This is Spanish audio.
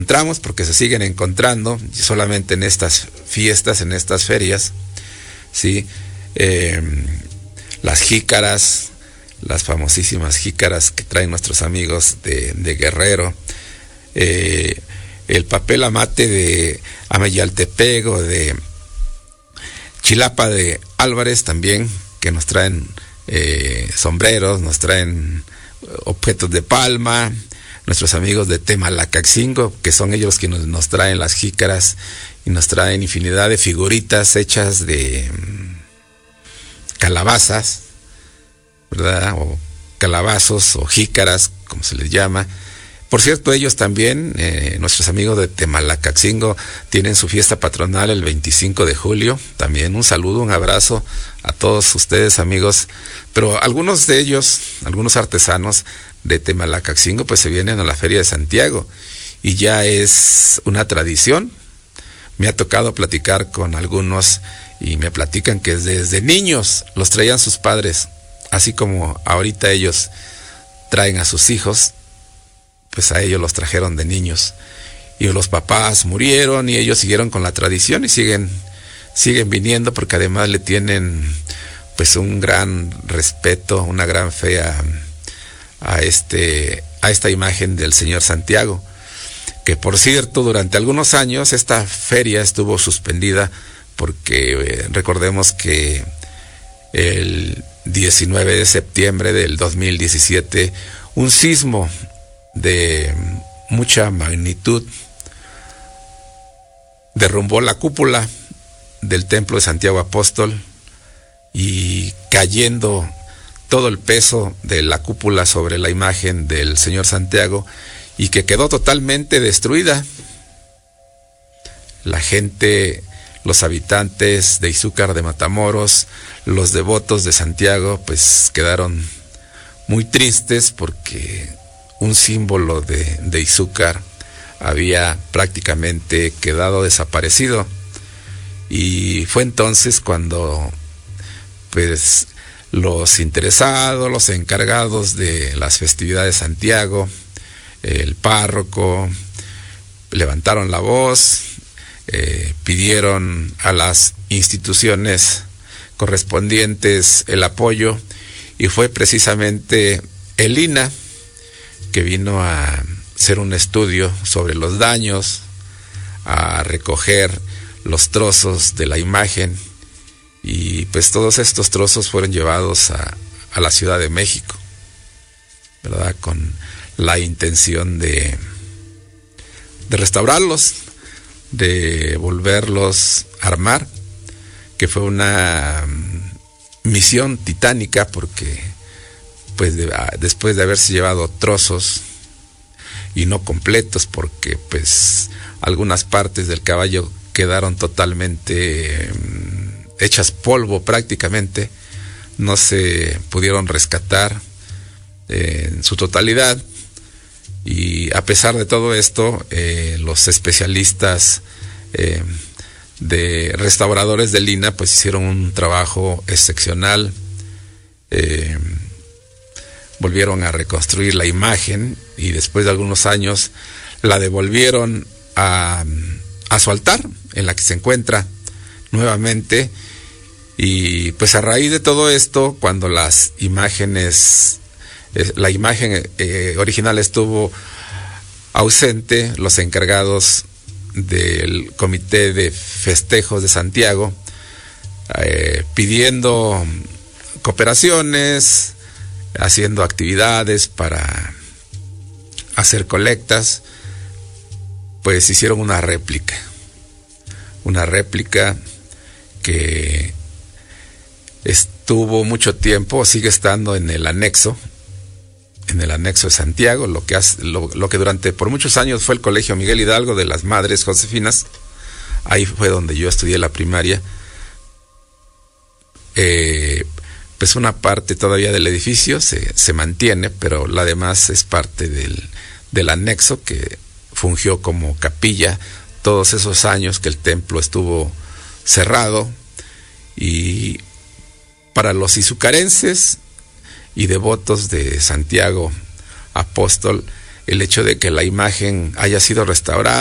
encontramos, porque se siguen encontrando solamente en estas fiestas, en estas ferias, ¿sí? Las jícaras, las famosísimas jícaras que traen nuestros amigos de Guerrero, el papel amate de Amayaltepec o de Chilapa de Álvarez también, que nos traen sombreros, nos traen objetos de palma, nuestros amigos de Temalacaxingo, que son ellos quienes nos traen las jícaras y nos traen infinidad de figuritas hechas de calabazas, ¿verdad? O calabazos o jícaras, como se les llama. Por cierto, ellos también, nuestros amigos de Temalacaxingo, tienen su fiesta patronal el 25 de julio. También un saludo, un abrazo a todos ustedes, amigos. Pero algunos de ellos, algunos artesanos de Temalacaxingo, pues se vienen a la Feria de Santiago y ya es una tradición. Me ha tocado platicar con algunos y me platican que desde niños los traían sus padres, así como ahorita ellos traen a sus hijos, pues a ellos los trajeron de niños y los papás murieron y ellos siguieron con la tradición y siguen viniendo, porque además le tienen pues un gran respeto, una gran fe a esta imagen del Señor Santiago, que por cierto durante algunos años esta feria estuvo suspendida porque recordemos que el 19 de septiembre del 2017 un sismo de mucha magnitud derrumbó la cúpula del templo de Santiago Apóstol y cayendo todo el peso de la cúpula sobre la imagen del Señor Santiago, y que quedó totalmente destruida. La gente, los habitantes de Izúcar de Matamoros, los devotos de Santiago, pues quedaron muy tristes porque un símbolo de Izúcar había prácticamente quedado desaparecido. Y fue entonces cuando pues los interesados, los encargados de las festividades de Santiago, el párroco, levantaron la voz, pidieron a las instituciones correspondientes el apoyo, y fue precisamente el INAH que vino a hacer un estudio sobre los daños, a recoger los trozos de la imagen, y pues todos estos trozos fueron llevados a la Ciudad de México, ¿verdad? Con la intención de restaurarlos, de volverlos a armar, que fue una misión titánica, porque pues después de haberse llevado trozos y no completos, porque pues algunas partes del caballo quedaron totalmente hechas polvo prácticamente, no se pudieron rescatar en su totalidad. Y a pesar de todo esto, los especialistas de restauradores del INAH pues hicieron un trabajo excepcional, volvieron a reconstruir la imagen y después de algunos años la devolvieron a su altar, en la que se encuentra nuevamente. Y pues a raíz de todo esto, cuando las imágenes, la imagen original estuvo ausente, los encargados del Comité de Festejos de Santiago, pidiendo cooperaciones, haciendo actividades para hacer colectas, pues hicieron una réplica que estuvo mucho tiempo, sigue estando en el anexo de Santiago, lo que durante por muchos años fue el Colegio Miguel Hidalgo de las Madres Josefinas. Ahí fue donde yo estudié la primaria. Pues una parte todavía del edificio se mantiene, pero la demás es parte del anexo, que fungió como capilla todos esos años que el templo estuvo cerrado. Y para los izucarenses y devotos de Santiago Apóstol, el hecho de que la imagen haya sido restaurada